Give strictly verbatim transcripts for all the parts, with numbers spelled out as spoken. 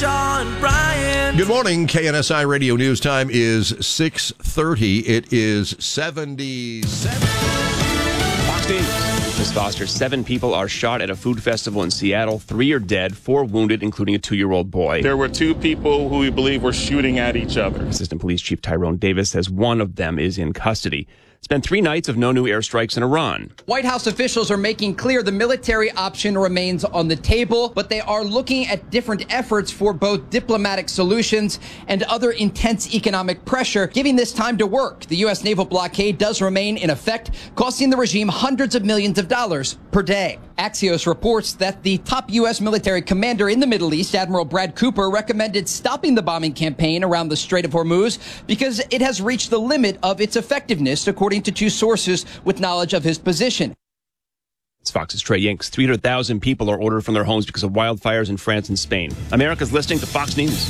Sean Bryant. Good morning. K N S I Radio News Time is six thirty. It is seventy-seven. Fox News. Miss Foster, seven people are shot at a food festival in Seattle. Three are dead, four wounded, including a two-year-old boy. There were two people who we believe were shooting at each other. Assistant Police Chief Tyrone Davis says one of them is in custody. It's been three nights of no new airstrikes in Iran. White House officials are making clear the military option remains on the table, but they are looking at different efforts for both diplomatic solutions and other intense economic pressure, giving this time to work. The U S naval blockade does remain in effect, costing the regime hundreds of millions of dollars per day. Axios reports that the top U S military commander in the Middle East, Admiral Brad Cooper, recommended stopping the bombing campaign around the Strait of Hormuz because it has reached the limit of its effectiveness, according to two sources with knowledge of his position. It's Fox's Trey Yanks. three hundred thousand people are ordered from their homes because of wildfires in France and Spain. America's listening to Fox News.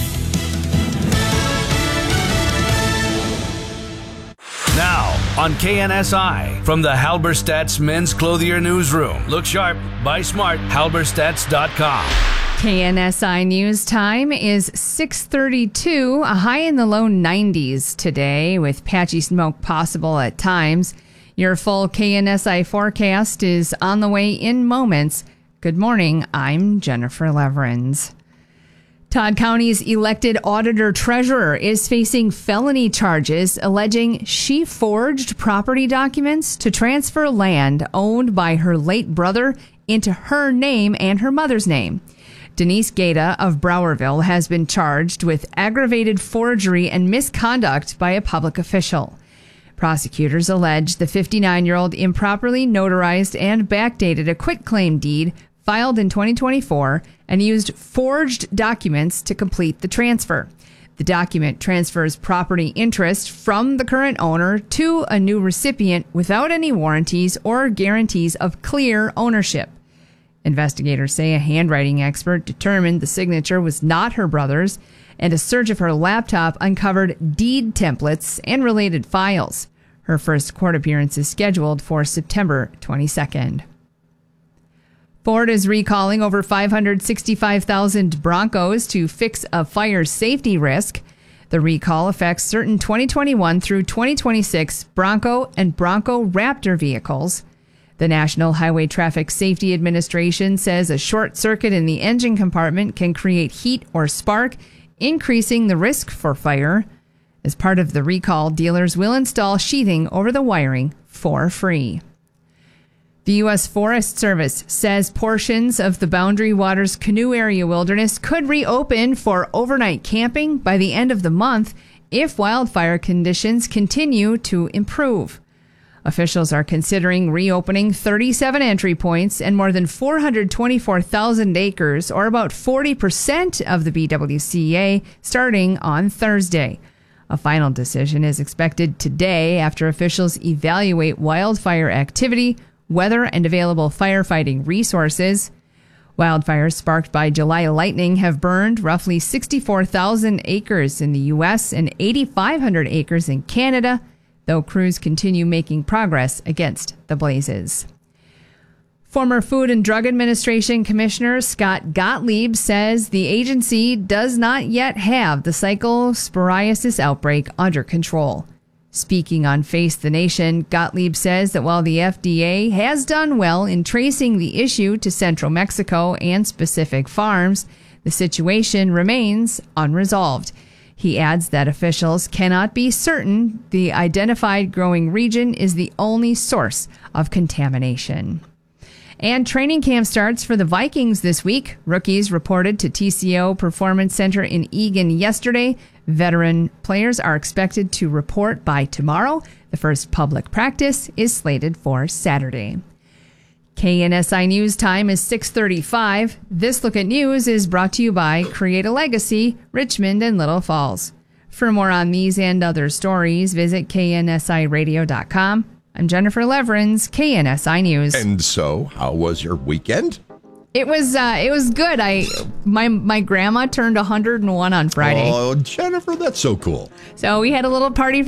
Now, on K N S I, from the Halberstadt's Men's Clothier Newsroom. Look sharp, buy smart, halberstadts dot com. K N S I News Time is six thirty-two, a high in the low nineties today with patchy smoke possible at times. Your full K N S I forecast is on the way in moments. Good morning, I'm Jennifer Leverins. Todd County's elected auditor-treasurer is facing felony charges alleging she forged property documents to transfer land owned by her late brother into her name and her mother's name. Denise Gaeta of Browerville has been charged with aggravated forgery and misconduct by a public official. Prosecutors allege the fifty-nine-year-old improperly notarized and backdated a quitclaim deed filed in twenty twenty-four and used forged documents to complete the transfer. The document transfers property interest from the current owner to a new recipient without any warranties or guarantees of clear ownership. Investigators say a handwriting expert determined the signature was not her brother's, and a search of her laptop uncovered deed templates and related files. Her first court appearance is scheduled for September twenty-second. Ford is recalling over five hundred sixty-five thousand Broncos to fix a fire safety risk. The recall affects certain twenty twenty-one through twenty twenty-six Bronco and Bronco Raptor vehicles. The National Highway Traffic Safety Administration says a short circuit in the engine compartment can create heat or spark, increasing the risk for fire. As part of the recall, dealers will install sheathing over the wiring for free. The U S Forest Service says portions of the Boundary Waters Canoe Area Wilderness could reopen for overnight camping by the end of the month if wildfire conditions continue to improve. Officials are considering reopening thirty-seven entry points and more than four hundred twenty-four thousand acres, or about forty percent of the B W C A, starting on Thursday. A final decision is expected today after officials evaluate wildfire activity, weather, and available firefighting resources. Wildfires sparked by July lightning have burned roughly sixty-four thousand acres in the U S and eight thousand five hundred acres in Canada, though crews continue making progress against the blazes. Former Food and Drug Administration Commissioner Scott Gottlieb says the agency does not yet have the cyclosporiasis outbreak under control. Speaking on Face the Nation, Gottlieb says that while the F D A has done well in tracing the issue to central Mexico and specific farms, the situation remains unresolved. He adds that officials cannot be certain the identified growing region is the only source of contamination. And training camp starts for the Vikings this week. Rookies reported to T C O Performance Center in Eagan yesterday. Veteran players are expected to report by tomorrow. The first public practice is slated for Saturday. K N S I News Time is six thirty-five. This Look at News is brought to you by Create a Legacy, Richmond and Little Falls. For more on these and other stories, visit K N S I radio dot com. I'm Jennifer Leverins, K N S I News. And so, how was your weekend? It was uh, it was good. I my my grandma turned one hundred and one on Friday. Oh, Jennifer, that's so cool. So we had a little party